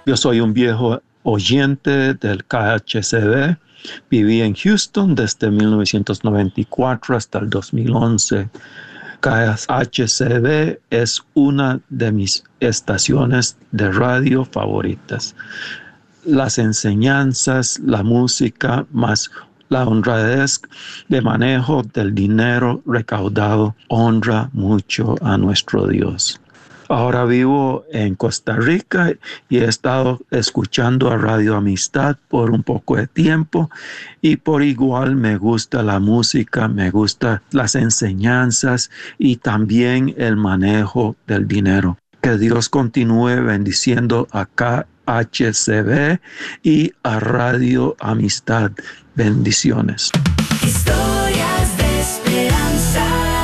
Yo soy un viejo oyente del KHCB. Viví en Houston desde 1994 hasta el 2011. KHCB es una de mis estaciones de radio favoritas. Las enseñanzas, la música, más la honradez de manejo del dinero recaudado honra mucho a nuestro Dios. Ahora vivo en Costa Rica y he estado escuchando a Radio Amistad por un poco de tiempo y por igual me gusta la música, me gustan las enseñanzas y también el manejo del dinero. Que Dios continúe bendiciendo a KHCB y a Radio Amistad. Bendiciones. Historias de esperanza.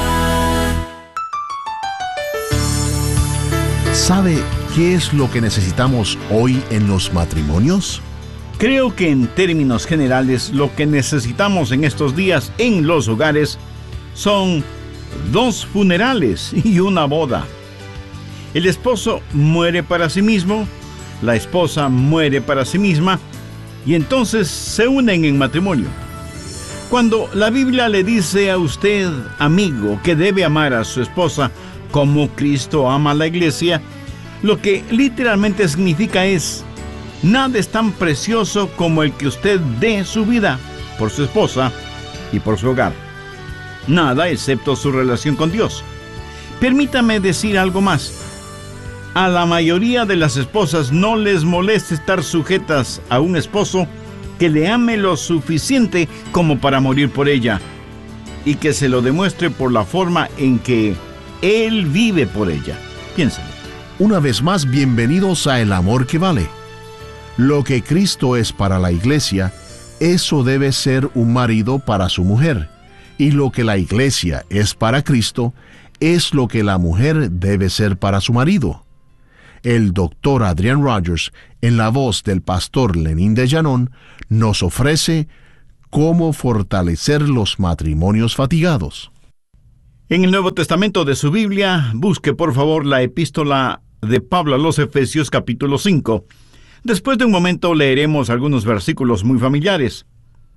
¿Sabe qué es lo que necesitamos hoy en los matrimonios? Creo que en términos generales lo que necesitamos en estos días en los hogares son 2 funerales y una boda. El esposo muere para sí mismo, la esposa muere para sí misma y entonces se unen en matrimonio. Cuando la Biblia le dice a usted, amigo, que debe amar a su esposa como Cristo ama a la iglesia, lo que literalmente significa es: nada es tan precioso como el que usted dé su vida por su esposa y por su hogar. Nada excepto su relación con Dios. Permítame decir algo más. A la mayoría de las esposas no les molesta estar sujetas a un esposo que le ame lo suficiente como para morir por ella y que se lo demuestre por la forma en que él vive por ella. Piénsalo. Una vez más, bienvenidos a El Amor que Vale. Lo que Cristo es para la iglesia, eso debe ser un marido para su mujer. Y lo que la iglesia es para Cristo, es lo que la mujer debe ser para su marido. El doctor Adrian Rogers, en la voz del pastor Lenín de Llanón, nos ofrece cómo fortalecer los matrimonios fatigados. En el Nuevo Testamento de su Biblia, busque por favor la epístola de Pablo a los Efesios capítulo 5. Después de un momento leeremos algunos versículos muy familiares.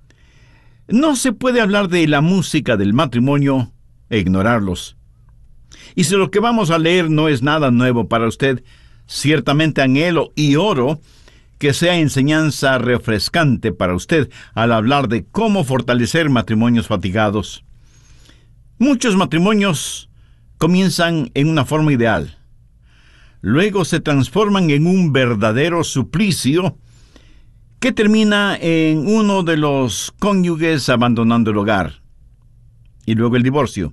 No se puede hablar de la música del matrimonio e ignorarlos. Y si lo que vamos a leer no es nada nuevo para usted, ciertamente anhelo y oro que sea enseñanza refrescante para usted al hablar de cómo fortalecer matrimonios fatigados. Muchos matrimonios comienzan en una forma ideal. Luego se transforman en un verdadero suplicio que termina en uno de los cónyuges abandonando el hogar. Y luego el divorcio.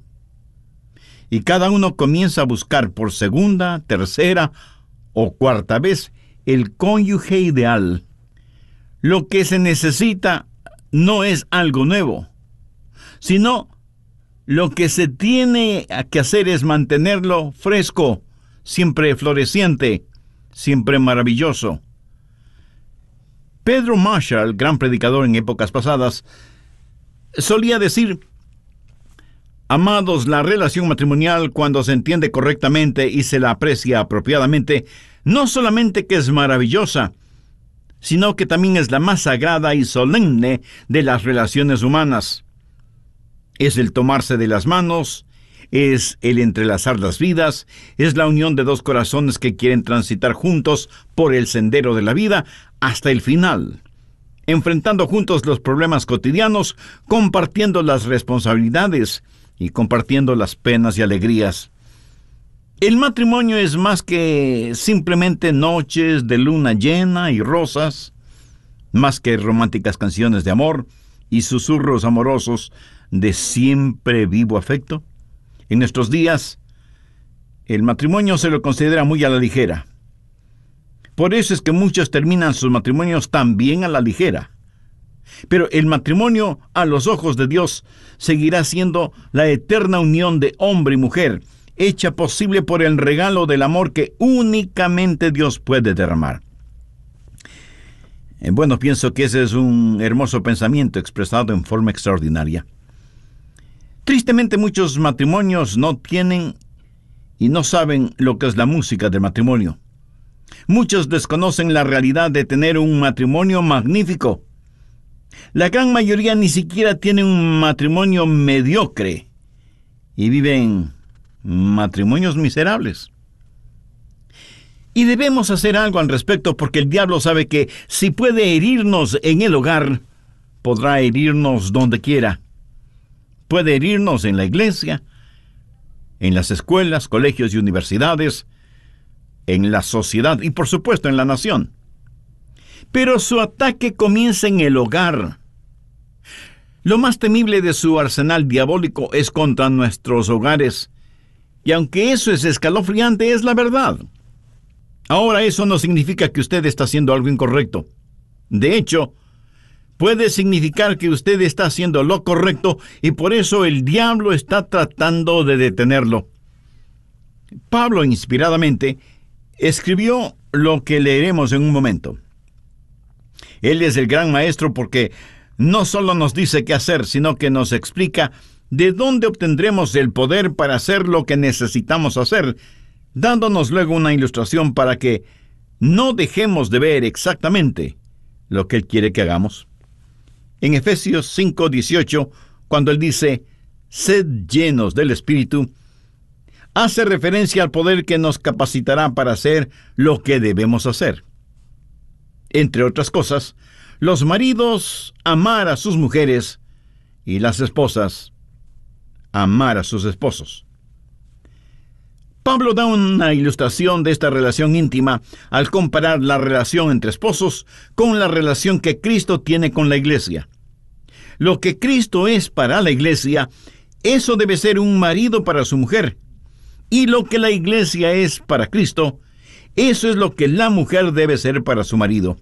Y cada uno comienza a buscar por segunda, tercera o cuarta vez el cónyuge ideal. Lo que se necesita no es algo nuevo, sino lo que se tiene que hacer es mantenerlo fresco, siempre floreciente, siempre maravilloso. Pedro Marshall, gran predicador en épocas pasadas, solía decir: amados, la relación matrimonial, cuando se entiende correctamente y se la aprecia apropiadamente, no solamente que es maravillosa, sino que también es la más sagrada y solemne de las relaciones humanas. Es el tomarse de las manos, es el entrelazar las vidas, es la unión de 2 corazones que quieren transitar juntos por el sendero de la vida hasta el final, enfrentando juntos los problemas cotidianos, compartiendo las responsabilidades y compartiendo las penas y alegrías. El matrimonio es más que simplemente noches de luna llena y rosas, más que románticas canciones de amor y susurros amorosos de siempre vivo afecto. En nuestros días, el matrimonio se lo considera muy a la ligera. Por eso es que muchos terminan sus matrimonios también a la ligera. Pero el matrimonio, a los ojos de Dios, seguirá siendo la eterna unión de hombre y mujer, hecha posible por el regalo del amor que únicamente Dios puede derramar. Bueno, pienso que ese es un hermoso pensamiento expresado en forma extraordinaria. Tristemente, muchos matrimonios no tienen y no saben lo que es la música del matrimonio. Muchos desconocen la realidad de tener un matrimonio magnífico. La gran mayoría ni siquiera tiene un matrimonio mediocre y viven matrimonios miserables. Y debemos hacer algo al respecto, porque el diablo sabe que si puede herirnos en el hogar, podrá herirnos donde quiera. Puede herirnos en la iglesia, en las escuelas, colegios y universidades, en la sociedad y por supuesto en la nación. Pero su ataque comienza en el hogar. Lo más temible de su arsenal diabólico es contra nuestros hogares. Y aunque eso es escalofriante, es la verdad. Ahora, eso no significa que usted está haciendo algo incorrecto. De hecho, puede significar que usted está haciendo lo correcto y por eso el diablo está tratando de detenerlo. Pablo, inspiradamente, escribió lo que leeremos en un momento. Él es el gran maestro porque no solo nos dice qué hacer, sino que nos explica de dónde obtendremos el poder para hacer lo que necesitamos hacer, dándonos luego una ilustración para que no dejemos de ver exactamente lo que Él quiere que hagamos. En Efesios 5:18, cuando Él dice, sed llenos del Espíritu, hace referencia al poder que nos capacitará para hacer lo que debemos hacer. Entre otras cosas, los maridos amar a sus mujeres y las esposas amar a sus esposos. Pablo da una ilustración de esta relación íntima al comparar la relación entre esposos con la relación que Cristo tiene con la iglesia. Lo que Cristo es para la iglesia, eso debe ser un marido para su mujer. Y lo que la iglesia es para Cristo, eso es lo que la mujer debe ser para su marido.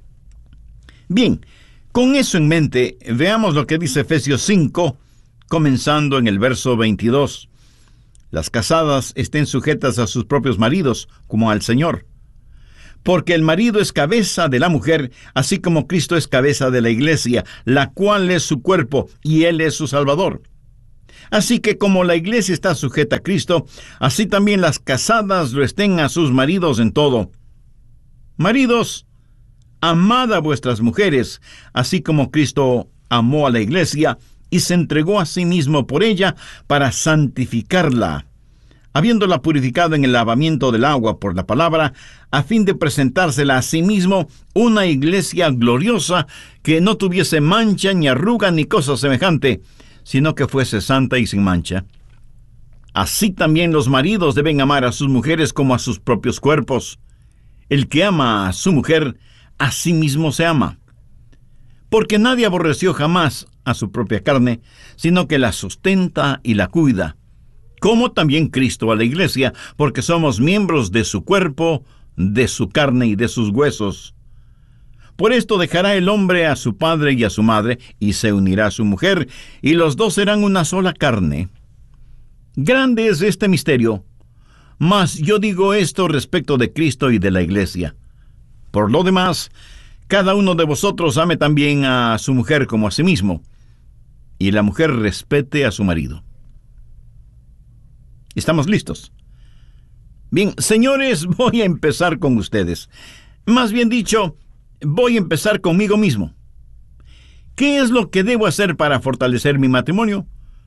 Bien, con eso en mente, veamos lo que dice Efesios 5, comenzando en el verso 22. Las casadas estén sujetas a sus propios maridos, como al Señor. Porque el marido es cabeza de la mujer, así como Cristo es cabeza de la iglesia, la cual es su cuerpo, y Él es su Salvador. Así que como la iglesia está sujeta a Cristo, así también las casadas lo estén a sus maridos en todo. Maridos, amad a vuestras mujeres, así como Cristo amó a la iglesia y se entregó a sí mismo por ella para santificarla, habiéndola purificado en el lavamiento del agua por la palabra, a fin de presentársela a sí mismo una iglesia gloriosa que no tuviese mancha, ni arruga, ni cosa semejante, sino que fuese santa y sin mancha. Así también los maridos deben amar a sus mujeres como a sus propios cuerpos. El que ama a su mujer, a sí mismo se ama. Porque nadie aborreció jamás a su propia carne, sino que la sustenta y la cuida, como también Cristo a la iglesia, porque somos miembros de su cuerpo, de su carne y de sus huesos. Por esto dejará el hombre a su padre y a su madre, y se unirá a su mujer, y los dos serán una sola carne. Grande es este misterio, mas yo digo esto respecto de Cristo y de la iglesia. Por lo demás, cada uno de vosotros ame también a su mujer como a sí mismo, y la mujer respete a su marido. ¿Estamos listos? Bien, señores, voy a empezar con ustedes. Más bien dicho, voy a empezar conmigo mismo. ¿Qué es lo que debo hacer para fortalecer mi matrimonio?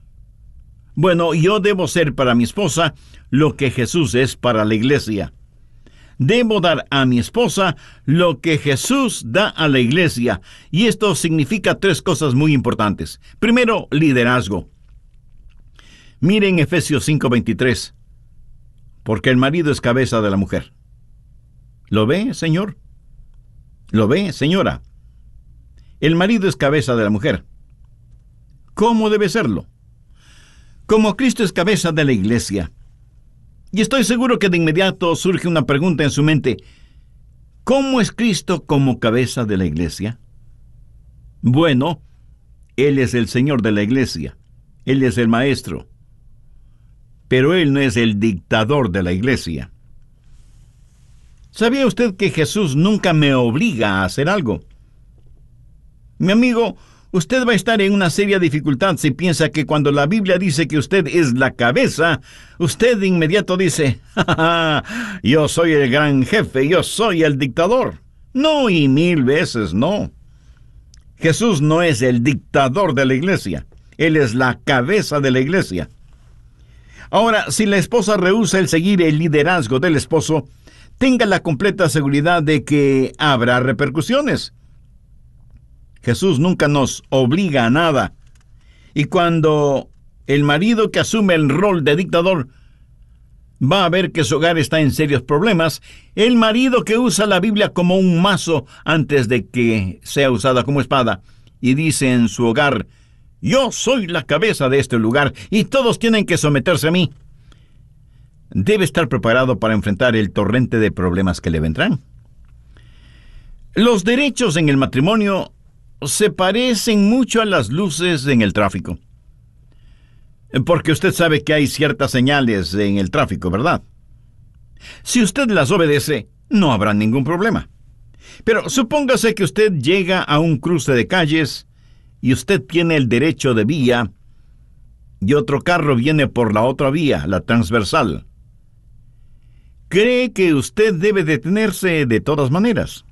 Bueno, yo debo ser para mi esposa lo que Jesús es para la iglesia. Debo dar a mi esposa lo que Jesús da a la iglesia. Y esto significa tres cosas muy importantes. Primero, liderazgo. Miren Efesios 5:23. Porque el marido es cabeza de la mujer. ¿Lo ve, señor? ¿Lo ve, señora? El marido es cabeza de la mujer. ¿Cómo debe serlo? Como Cristo es cabeza de la iglesia. Y estoy seguro que de inmediato surge una pregunta en su mente. ¿Cómo es Cristo como cabeza de la iglesia? Bueno, Él es el Señor de la iglesia. Él es el maestro. Pero Él no es el dictador de la iglesia. ¿Sabía usted que Jesús nunca me obliga a hacer algo? Mi amigo, usted va a estar en una seria dificultad si piensa que cuando la Biblia dice que usted es la cabeza, usted de inmediato dice, ¡ja, ja, ja! Yo soy el gran jefe, yo soy el dictador. No, y 1000 veces no. Jesús no es el dictador de la iglesia. Él es la cabeza de la iglesia. Ahora, si la esposa rehúsa el seguir el liderazgo del esposo, tenga la completa seguridad de que habrá repercusiones. Jesús nunca nos obliga a nada. Y cuando el marido que asume el rol de dictador va a ver que su hogar está en serios problemas, el marido que usa la Biblia como un mazo antes de que sea usada como espada, y dice en su hogar, yo soy la cabeza de este lugar y todos tienen que someterse a mí, debe estar preparado para enfrentar el torrente de problemas que le vendrán. Los derechos en el matrimonio se parecen mucho a las luces en el tráfico. Porque usted sabe que hay ciertas señales en el tráfico, ¿verdad? Si usted las obedece, no habrá ningún problema. Pero supóngase que usted llega a un cruce de calles y usted tiene el derecho de vía y otro carro viene por la otra vía, la transversal. ¿Cree que usted debe detenerse de todas maneras?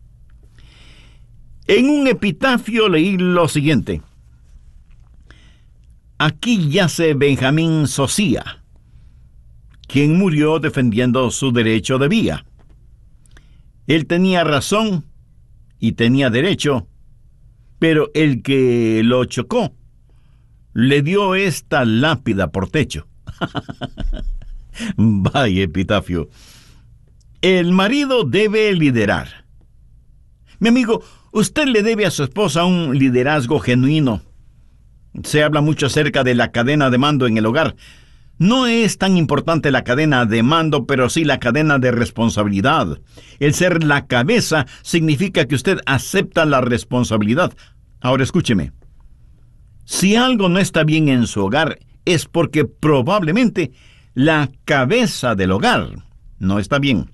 En un epitafio leí lo siguiente. Aquí yace Benjamín Sosía, quien murió defendiendo su derecho de vía. Él tenía razón y tenía derecho, pero el que lo chocó le dio esta lápida por techo. Vaya epitafio. El marido debe liderar. Mi amigo, usted le debe a su esposa un liderazgo genuino. Se habla mucho acerca de la cadena de mando en el hogar. No es tan importante la cadena de mando, pero sí la cadena de responsabilidad. El ser la cabeza significa que usted acepta la responsabilidad. Ahora escúcheme. Si algo no está bien en su hogar, es porque probablemente la cabeza del hogar no está bien.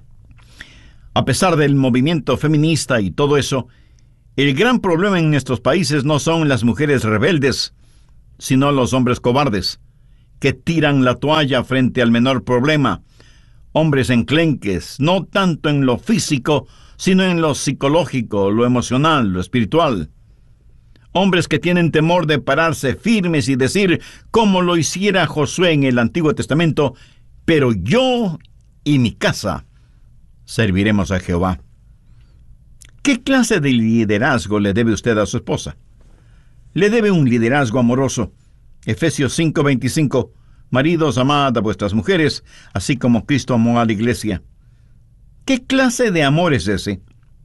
A pesar del movimiento feminista y todo eso, el gran problema en nuestros países no son las mujeres rebeldes, sino los hombres cobardes, que tiran la toalla frente al menor problema. Hombres enclenques, no tanto en lo físico, sino en lo psicológico, lo emocional, lo espiritual. Hombres que tienen temor de pararse firmes y decir, como lo hiciera Josué en el Antiguo Testamento, pero yo y mi casa serviremos a Jehová. ¿Qué clase de liderazgo le debe usted a su esposa? Le debe un liderazgo amoroso. Efesios 5:25. Maridos, amad a vuestras mujeres, así como Cristo amó a la iglesia. ¿Qué clase de amor es ese?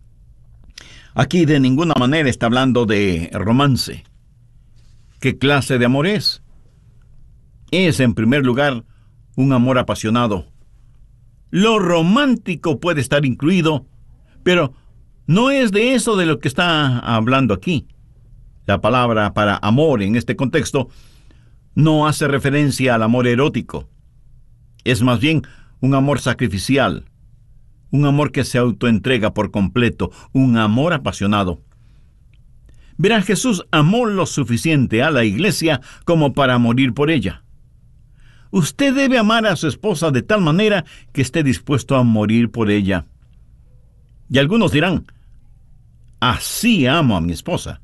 Aquí de ninguna manera está hablando de romance. ¿Qué clase de amor es? Es, en primer lugar, un amor apasionado. Lo romántico puede estar incluido, pero no es de eso de lo que está hablando aquí. La palabra para amor en este contexto no hace referencia al amor erótico. Es más bien un amor sacrificial, un amor que se autoentrega por completo, un amor apasionado. Verá, Jesús amó lo suficiente a la iglesia como para morir por ella. Usted debe amar a su esposa de tal manera que esté dispuesto a morir por ella. Y algunos dirán, así amo a mi esposa.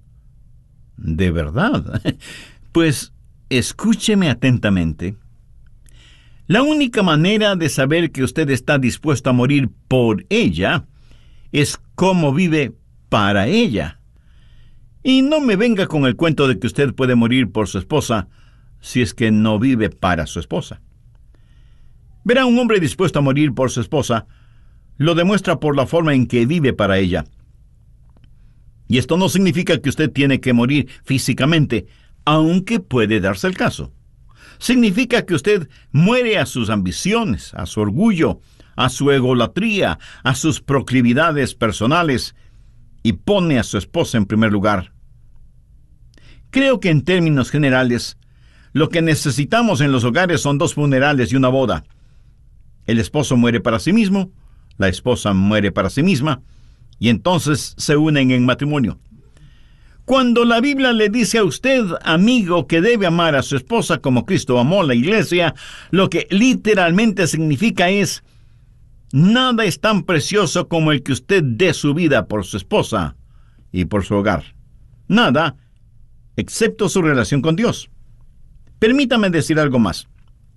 ¿De verdad? Pues escúcheme atentamente. La única manera de saber que usted está dispuesto a morir por ella es cómo vive para ella. Y no me venga con el cuento de que usted puede morir por su esposa si es que no vive para su esposa. Verá, un hombre dispuesto a morir por su esposa lo demuestra por la forma en que vive para ella. Y esto no significa que usted tiene que morir físicamente, aunque puede darse el caso. Significa que usted muere a sus ambiciones, a su orgullo, a su egolatría, a sus proclividades personales y pone a su esposa en primer lugar. Creo que en términos generales, lo que necesitamos en los hogares son 2 funerales y una boda. El esposo muere para sí mismo, la esposa muere para sí misma, y entonces se unen en matrimonio. Cuando la Biblia le dice a usted, amigo, que debe amar a su esposa como Cristo amó a la iglesia, lo que literalmente significa es: nada es tan precioso como el que usted dé su vida por su esposa y por su hogar. Nada, excepto su relación con Dios. Permítame decir algo más.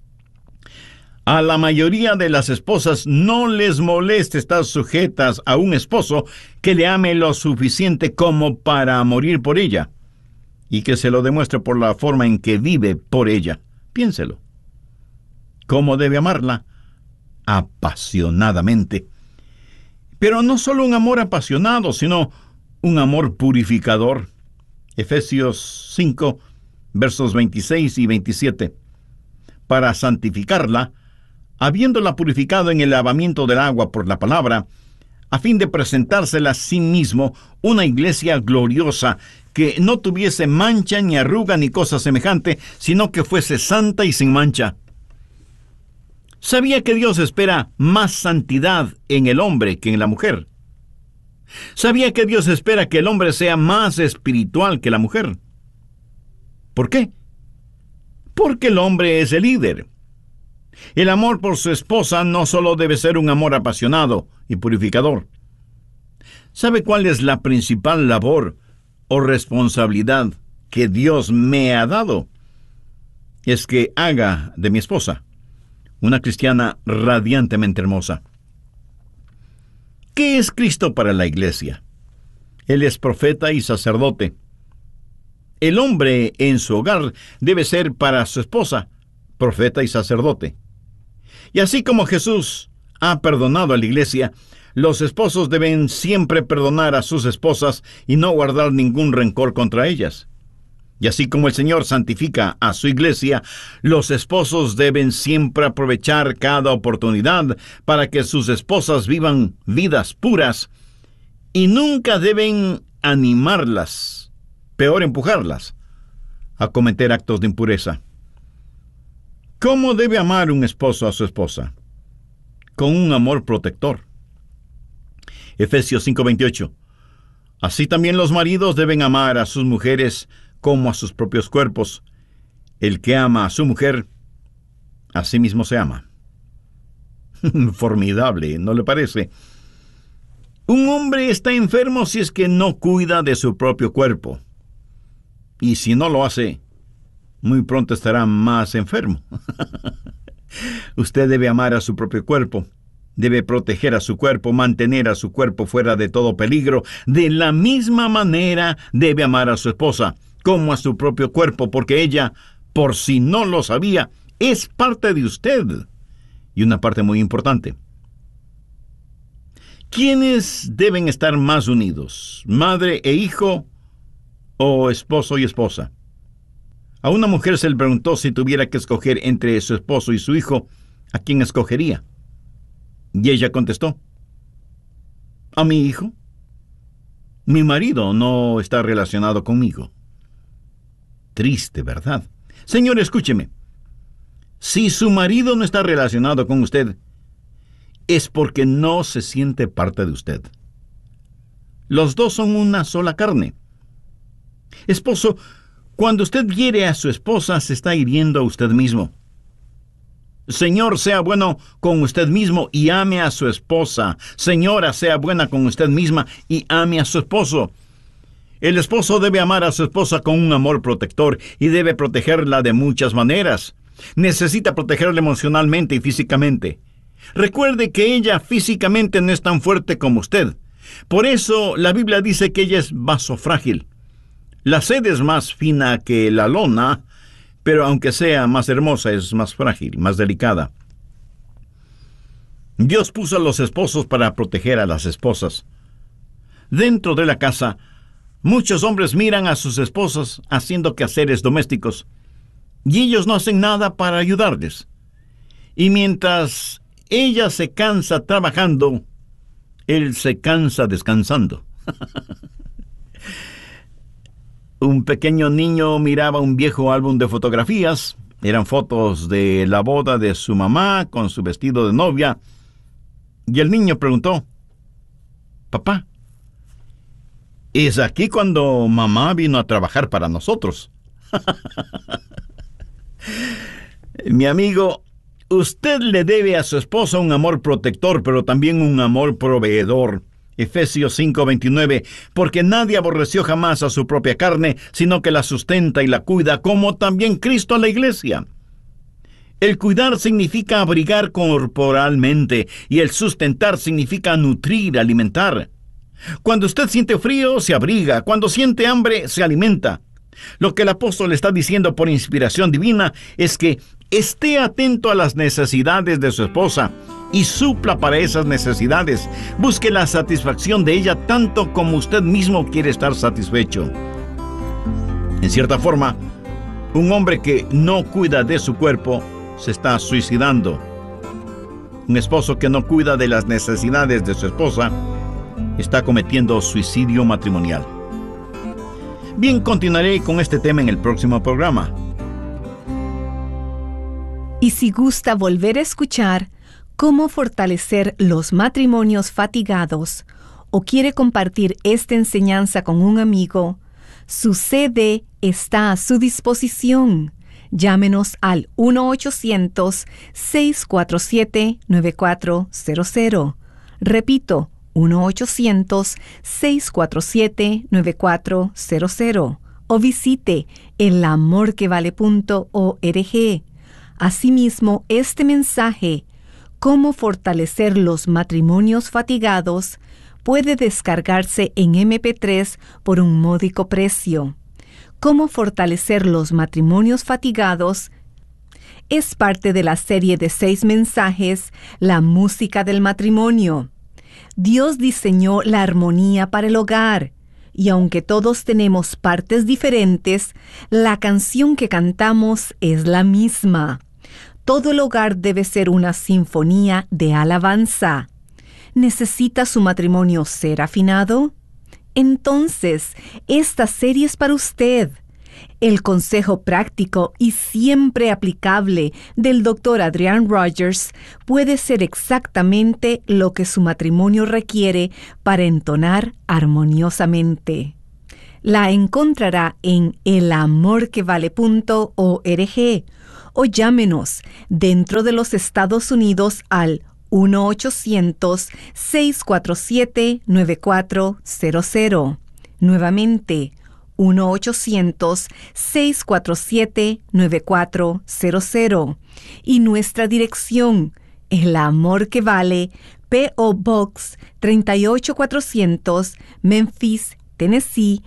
A la mayoría de las esposas no les molesta estar sujetas a un esposo que le ame lo suficiente como para morir por ella, y que se lo demuestre por la forma en que vive por ella. Piénselo. ¿Cómo debe amarla? Apasionadamente. Pero no solo un amor apasionado, sino un amor purificador. Efesios 5, versos 26 y 27. Para santificarla, habiéndola purificado en el lavamiento del agua por la palabra, a fin de presentársela a sí mismo una iglesia gloriosa, que no tuviese mancha, ni arruga, ni cosa semejante, sino que fuese santa y sin mancha. ¿Sabía que Dios espera más santidad en el hombre que en la mujer? ¿Sabía que Dios espera que el hombre sea más espiritual que la mujer? ¿Por qué? Porque el hombre es el líder. El amor por su esposa no solo debe ser un amor apasionado y purificador. ¿Sabe cuál es la principal labor o responsabilidad que Dios me ha dado? Es que haga de mi esposa una cristiana radiantemente hermosa. ¿Qué es Cristo para la iglesia? Él es profeta y sacerdote. El hombre en su hogar debe ser para su esposa profeta y sacerdote. Y así como Jesús ha perdonado a la iglesia, los esposos deben siempre perdonar a sus esposas y no guardar ningún rencor contra ellas. Y así como el Señor santifica a su iglesia, los esposos deben siempre aprovechar cada oportunidad para que sus esposas vivan vidas puras, y nunca deben animarlas, peor empujarlas, a cometer actos de impureza. ¿Cómo debe amar un esposo a su esposa? Con un amor protector. Efesios 5:28. Así también los maridos deben amar a sus mujeres como a sus propios cuerpos. El que ama a su mujer, a sí mismo se ama. Formidable, ¿no le parece? Un hombre está enfermo si es que no cuida de su propio cuerpo. Y si no lo hace, muy pronto estará más enfermo. Usted debe amar a su propio cuerpo. Debe proteger a su cuerpo, mantener a su cuerpo fuera de todo peligro. De la misma manera debe amar a su esposa como a su propio cuerpo, porque ella, por si no lo sabía, es parte de usted, y una parte muy importante. ¿Quiénes deben estar más unidos? ¿Madre e hijo o esposo y esposa? A una mujer se le preguntó si tuviera que escoger entre su esposo y su hijo, ¿a quién escogería? Y ella contestó: a mi hijo. Mi marido no está relacionado conmigo. Triste, ¿verdad? Señor, escúcheme. Si su marido no está relacionado con usted, es porque no se siente parte de usted. Los dos son una sola carne. Esposo, cuando usted hiere a su esposa, se está hiriendo a usted mismo. Señor, sea bueno con usted mismo y ame a su esposa. Señora, sea buena con usted misma y ame a su esposo. El esposo debe amar a su esposa con un amor protector y debe protegerla de muchas maneras. Necesita protegerla emocionalmente y físicamente. Recuerde que ella físicamente no es tan fuerte como usted. Por eso la Biblia dice que ella es vaso frágil. La seda es más fina que la lona, pero aunque sea más hermosa, es más frágil, más delicada. Dios puso a los esposos para proteger a las esposas. Dentro de la casa, muchos hombres miran a sus esposas haciendo quehaceres domésticos, y ellos no hacen nada para ayudarles. Y mientras ella se cansa trabajando, él se cansa descansando. Un pequeño niño miraba un viejo álbum de fotografías. Eran fotos de la boda de su mamá con su vestido de novia. Y el niño preguntó: papá, Es aquí cuando mamá vino a trabajar para nosotros. Mi amigo, usted le debe a su esposa un amor protector, pero también un amor proveedor. Efesios 5:29, porque nadie aborreció jamás a su propia carne, sino que la sustenta y la cuida, como también Cristo a la iglesia. El cuidar significa abrigar corporalmente, y el sustentar significa nutrir, alimentar. Cuando usted siente frío, se abriga. Cuando siente hambre, se alimenta. Lo que el apóstol está diciendo por inspiración divina es que esté atento a las necesidades de su esposa y supla para esas necesidades. Busque la satisfacción de ella tanto como usted mismo quiere estar satisfecho. En cierta forma, un hombre que no cuida de su cuerpo se está suicidando. Un esposo que no cuida de las necesidades de su esposa está cometiendo suicidio matrimonial. Bien, continuaré con este tema en el próximo programa. Y si gusta volver a escuchar cómo fortalecer los matrimonios fatigados o quiere compartir esta enseñanza con un amigo, su CD está a su disposición. Llámenos al 1-800-647-9400. Repito, 1-800-647-9400 o visite elamorquevale.org. Asimismo, este mensaje, Cómo fortalecer los matrimonios fatigados, puede descargarse en MP3 por un módico precio. Cómo fortalecer los matrimonios fatigados es parte de la serie de 6 mensajes, La música del matrimonio. Dios diseñó la armonía para el hogar, y aunque todos tenemos partes diferentes, la canción que cantamos es la misma. Todo el hogar debe ser una sinfonía de alabanza. ¿Necesita su matrimonio ser afinado? Entonces, esta serie es para usted. El consejo práctico y siempre aplicable del Dr. Adrian Rogers puede ser exactamente lo que su matrimonio requiere para entonar armoniosamente. La encontrará en elamorquevale.org o llámenos dentro de los Estados Unidos al 1-800-647-9400. Nuevamente, 1-800-647-9400. Y nuestra dirección, El Amor que Vale, P.O. Box 38400, Memphis, Tennessee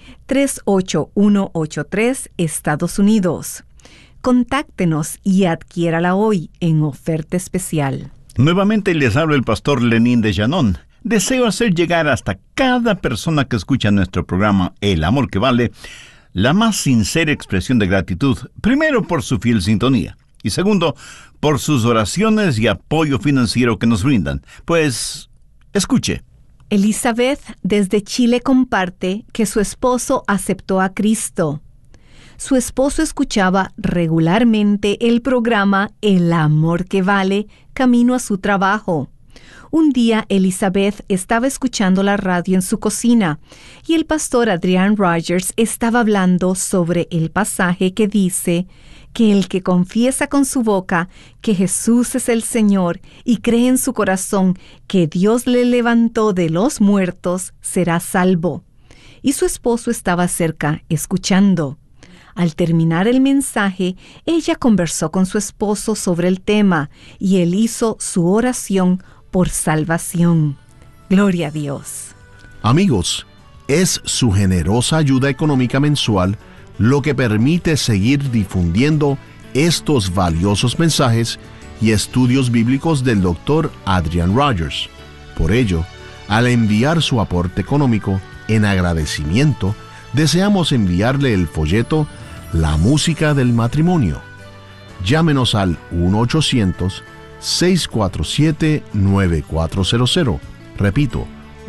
38183, Estados Unidos. Contáctenos y adquiérala hoy en oferta especial. Nuevamente les habla el pastor Lenín de Llanón. Deseo hacer llegar hasta cada persona que escucha nuestro programa El Amor que Vale la más sincera expresión de gratitud, primero por su fiel sintonía y segundo por sus oraciones y apoyo financiero que nos brindan. Pues, escuche. Elizabeth desde Chile comparte que su esposo aceptó a Cristo. Su esposo escuchaba regularmente el programa El Amor que Vale camino a su trabajo. Un día Elizabeth estaba escuchando la radio en su cocina y el pastor Adrian Rogers estaba hablando sobre el pasaje que dice que el que confiesa con su boca que Jesús es el Señor y cree en su corazón que Dios le levantó de los muertos será salvo. Y su esposo estaba cerca escuchando. Al terminar el mensaje, ella conversó con su esposo sobre el tema y él hizo su oración por salvación. Gloria a Dios. Amigos, es su generosa ayuda económica mensual lo que permite seguir difundiendo estos valiosos mensajes y estudios bíblicos del Dr. Adrian Rogers. Por ello, al enviar su aporte económico en agradecimiento, deseamos enviarle el folleto La música del matrimonio. Llámenos al 1-800-647-9400. Repito,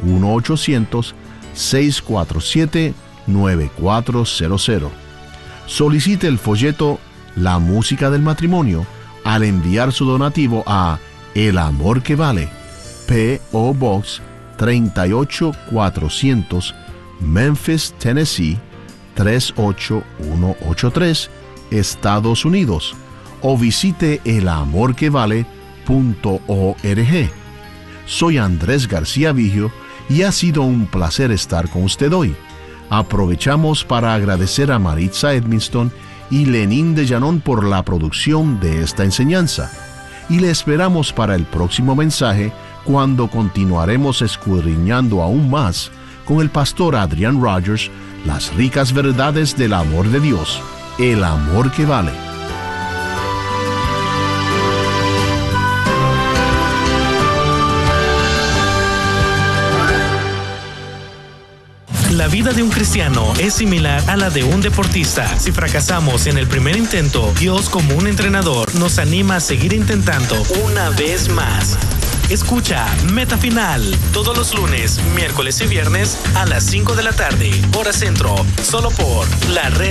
1-800-647-9400. Solicite el folleto La música del matrimonio al enviar su donativo a El Amor que Vale, P.O. Box 38400, Memphis, Tennessee 38183, Estados Unidos, o visite elamorquevale.org. Soy Andrés García Vigio y ha sido un placer estar con usted hoy. Aprovechamos para agradecer a Maritza Edmiston y Lenín de Llanón por la producción de esta enseñanza. Y le esperamos para el próximo mensaje, cuando continuaremos escudriñando aún más con el pastor Adrian Rogers las ricas verdades del amor de Dios, el amor que vale. La vida de un cristiano es similar a la de un deportista. Si fracasamos en el primer intento, Dios, como un entrenador, nos anima a seguir intentando una vez más. Escucha Meta Final todos los lunes, miércoles y viernes a las 5 de la tarde, hora centro, solo por la red